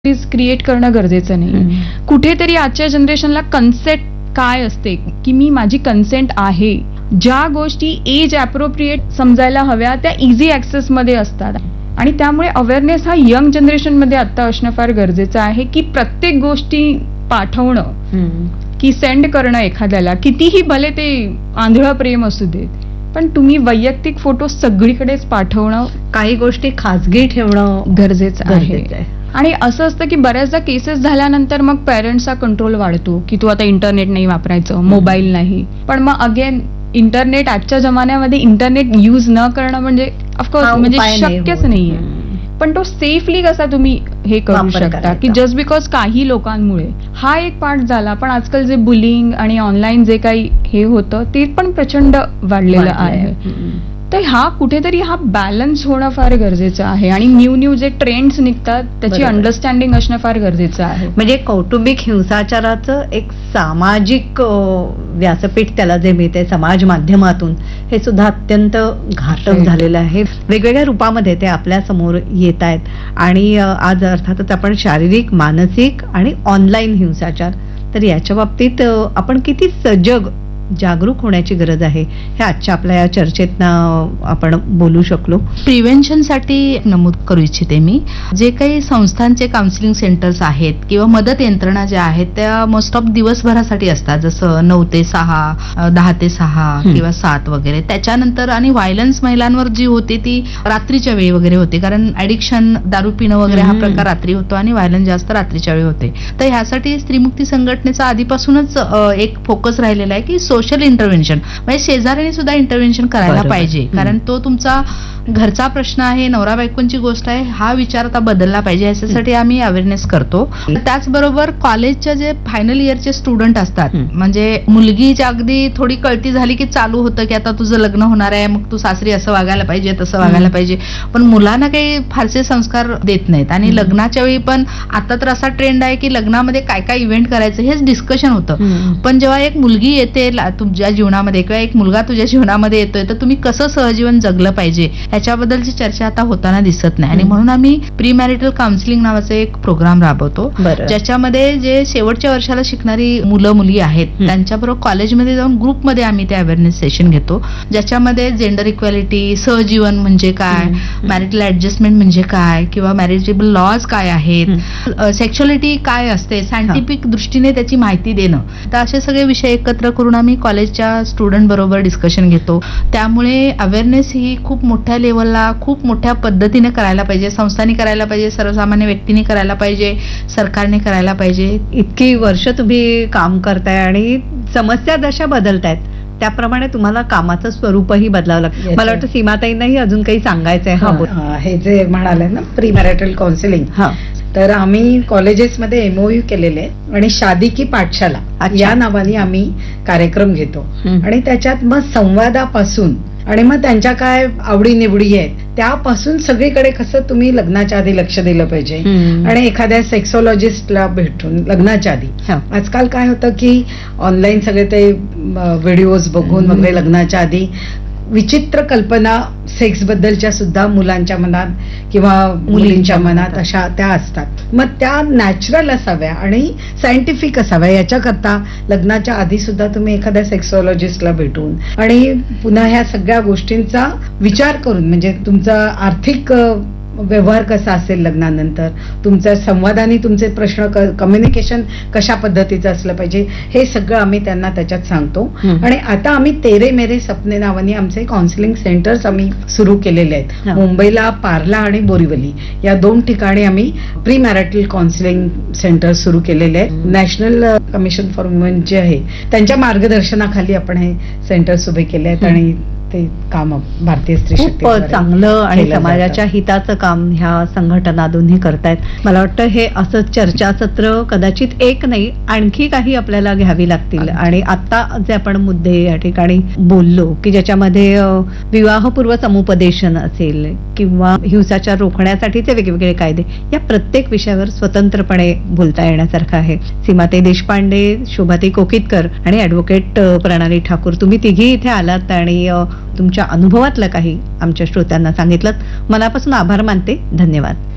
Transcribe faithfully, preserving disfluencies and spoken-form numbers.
Create करणं गरजेचं नाही. कुठेतरी आजच्या जनरेशनला कन्सेंट काय असते की मी माझी कन्सेंट आहे, ज्या गोष्टी एज अप्रोप्रिएट समजायला हव्या त्या इझी ऍक्सेस मध्ये असतात आणि त्यामुळे अवेअरनेस हा यंग जनरेशन मध्ये आता असणं फार गरजेचं आहे की प्रत्येक गोष्टी पाठवणं की सेंड करणं एखाद्याला, कितीही भले ते आंधळं प्रेम असू देत, पण तुम्ही वैयक्तिक फोटो सगळीकडेच पाठवणं, काही गोष्टी खाजगी ठेवणं गरजेचं आहे. आणि असं असतं की बऱ्याचदा केसेस झाल्यानंतर मग पेरेंट्सचा कंट्रोल वाढतो की तू आता इंटरनेट नाही वापरायचं, मोबाईल नाही. पण मग अगेन इंटरनेट आजच्या जमान्यामध्ये इंटरनेट यूज न करणं म्हणजे ऑफकोर्स म्हणजे शक्यच नाहीये. पण तो सेफली कसा तुम्ही हे करू शकता की जस्ट बिकॉज काही लोकांमुळे हा एक पार्ट झाला. पण आजकाल जे बुलिंग आणि ऑनलाईन जे काही हे होतं ते पण प्रचंड वाढलेलं आहे. तर हा कुठेतरी हा बॅलन्स होणं फार गरजेचं आहे आणि न्यू न्यू जे ट्रेंड्स निघतात त्याची अंडरस्टँडिंग असणं फार गरजेचं आहे. म्हणजे कौटुंबिक हिंसाचाराचं एक सामाजिक व्यासपीठ त्याला जे मिळते समाज माध्यमातून, हे सुद्धा अत्यंत घातक झालेलं आहे. वेगवेगळ्या रूपामध्ये ते आपल्या समोर येत आहेत आणि आज अर्थातच आपण शारीरिक, मानसिक आणि ऑनलाईन हिंसाचार, तर याच्या बाबतीत आपण किती सजग जागरूक होण्याची गरज आहे हे आजच्या आपल्या या चर्चेतनं आपण बोलू शकलो. प्रिव्हेन्शनसाठी नमूद करू इच्छिते मी, जे काही संस्थांचे काउन्सिलिंग सेंटर्स आहेत किंवा मदत यंत्रणा ज्या आहेत त्या मोस्ट ऑफ दिवसभरासाठी असतात, जसं नऊ ते सहा, दहा ते सहा किंवा सात वगैरे. त्याच्यानंतर आणि व्हायलन्स महिलांवर जी होती ती रात्रीच्या वेळी वगैरे होते, कारण ऍडिक्शन, दारू पिणं वगैरे हा प्रकार रात्री होतो आणि व्हायलन्स जास्त रात्रीच्या वेळी होते. तर ह्यासाठी स्त्रीमुक्ती संघटनेचा आधीपासूनच एक फोकस राहिलेला आहे की सोशल इंटरव्हेन्शन, म्हणजे शेजाऱ्यांनी सुद्धा इंटरव्हेन्शन करायला पाहिजे, कारण तो तुमचा घरचा प्रश्न आहे, नवरा बायकोंची गोष्ट आहे, हा विचार आता बदलला पाहिजे. याच्यासाठी आम्ही अवेअरनेस करतो. त्याचबरोबर कॉलेजच्या जे फायनल इयरचे स्टुडंट असतात, म्हणजे मुलगीच्या अगदी थोडी कळती झाली की चालू होतं की आता तुझं लग्न होणार आहे, मग तू सासरी असं वागायला पाहिजे, तसं वागायला पाहिजे. पण मुलांना काही फारसे संस्कार देत नाहीत आणि लग्नाच्या वेळी पण आता तर असा ट्रेंड आहे की लग्नामध्ये काय काय इव्हेंट करायचं हेच डिस्कशन होतं. पण जेव्हा एक मुलगी येते तुमच्या जीवनामध्ये किंवा एक मुलगा तुझ्या जीवनामध्ये येतोय, तर तुम्ही कसं सहजीवन जगलं पाहिजे ह्याच्याबद्दलची चर्चा आता होताना दिसत नाही. आणि म्हणून आम्ही प्री मॅरिटल काउन्सिलिंग नावाचा एक प्रोग्राम राबवतो, ज्याच्यामध्ये जे शेवटच्या वर्षाला शिकणारी मुलं मुली आहेत त्यांच्याबरोबर कॉलेजमध्ये जाऊन ग्रुपमध्ये आम्ही ते अवेअरनेस सेशन घेतो, ज्याच्यामध्ये जेंडर इक्वॅलिटी, सहजीवन म्हणजे काय, मॅरिटल ऍडजस्टमेंट म्हणजे काय, किंवा मॅरिटेबल लॉज काय आहेत, सेक्शुअलिटी काय असते, सायंटिफिक दृष्टीने त्याची माहिती देणं. तर असे सगळे विषय एकत्र करून आम्ही कॉलेजच्या स्टुडंट बरोबर डिस्कशन घेतो. त्यामुळे अवेअरनेस ही खूप मोठ्या लेवलला, खूप मोठ्या पद्धतीने करायला पाहिजे. संस्थांनी करायला पाहिजे, सर्वसामान्य व्यक्तींनी करायला पाहिजे, सरकारने करायला पाहिजे. इतकी वर्ष तुम्ही काम करताय आणि समस्या जशा बदलतायत त्याप्रमाणे तुम्हाला कामाचं स्वरूपही बदलावं लागतं. मला वाटतं सीमाताईंनाही अजून काही सांगायचंय. हा, हे जे म्हणाले ना प्री मॅरिटल काउन्सिलिंग, तर आम्ही कॉलेजेसमध्ये एमओयू केलेले आहेत आणि शादी की पाठशाला या नावाने आम्ही कार्यक्रम घेतो आणि त्याच्यात मग संवादापासून आणि मग त्यांच्या काय आवडी निवडी आहेत त्यापासून सगळीकडे कसं तुम्ही लग्नाच्या आधी लक्ष दिलं पाहिजे आणि एखाद्या सेक्सॉलॉजिस्टला भेटून लग्नाच्या आधी. आजकाल काय होतं की ऑनलाईन सगळे ते व्हिडिओज बघून वगैरे लग्नाच्या आधी विचित्र कल्पना सेक्स बद्दलच्या सुद्धा मुलांच्या मनात किंवा मुलींच्या मनात अशा त्या असतात. मग त्या नॅचरल असाव्या आणि सायंटिफिक असाव्या याच्याकरता लग्नाच्या आधी सुद्धा तुम्ही एखाद्या सेक्सॉलॉजिस्टला भेटून आणि पुन्हा ह्या सगळ्या गोष्टींचा विचार करून, म्हणजे तुमचा आर्थिक व्यवहार कसा असेल लग्नानंतर, तुमच्या संवादाने तुमचे प्रश्न, कम्युनिकेशन कशा पद्धतीचं असलं पाहिजे, हे सगळं आम्ही त्यांना त्याच्यात सांगतो. आणि आता आम्ही तेरे मेरे सपने नावाने आमचे काउन्सिलिंग सेंटर्स आम्ही सुरू केलेले आहेत. मुंबईला पार्ला आणि बोरिवली या दोन ठिकाणी आम्ही प्री मॅरिटल काउन्सिलिंग सेंटर सुरू केलेले आहेत. नॅशनल कमिशन फॉर वुमेन जे आहे त्यांच्या मार्गदर्शनाखाली आपण हे सेंटर्स उभे केले आहेत आणि ते काम भारतीय स्त्री खूप चांगलं आणि समाजाच्या हिताचं काम ह्या संघटना दोन्ही करतायत. मला वाटतं हे असं चर्चासत्र कदाचित एक नाही, आणखी काही आपल्याला घ्यावी लागतील. आणि आता जे आपण मुद्दे या ठिकाणी बोललो की ज्याच्यामध्ये विवाहपूर्व समुपदेशन असेल किंवा हिंसाचार रोखण्यासाठीचे वेगवेगळे कायदे, या प्रत्येक विषयावर स्वतंत्रपणे बोलता येण्यासारखं आहे. सीमाताई देशपांडे, शोभाताई कोकितकर आणि ऍडव्होकेट प्रणाली ठाकूर, तुम्ही तिघी इथे आलात आणि तुमच्या अनुभवातलं काही आमच्या श्रोत्यांना सांगितलं. मनापासून आभार मानते. धन्यवाद.